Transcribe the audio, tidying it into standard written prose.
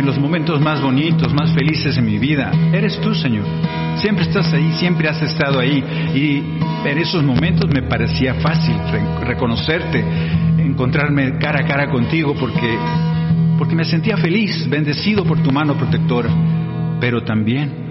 en los momentos más bonitos, más felices de mi vida, eres tú, Señor. Siempre estás ahí, siempre has estado ahí. Y en esos momentos me parecía fácil reconocerte, encontrarme cara a cara contigo, porque me sentía feliz, bendecido por tu mano protectora. Pero también